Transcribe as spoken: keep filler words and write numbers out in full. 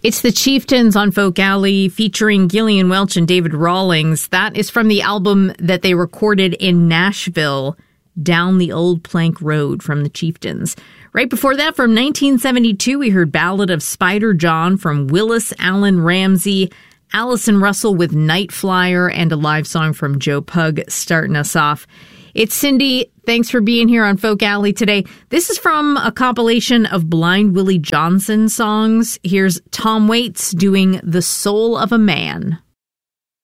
It's the Chieftains on Folk Alley featuring Gillian Welch and David Rawlings. That is from the album that they recorded in Nashville, Down the Old Plank Road from the Chieftains. Right before that, from nineteen seventy-two, we heard Ballad of Spider John from Willis Allen Ramsey, Allison Russell with Night Flyer, and a live song from Joe Pug starting us off. It's Cindy. Thanks for being here on Folk Alley today. This is from a compilation of Blind Willie Johnson songs. Here's Tom Waits doing The Soul of a Man.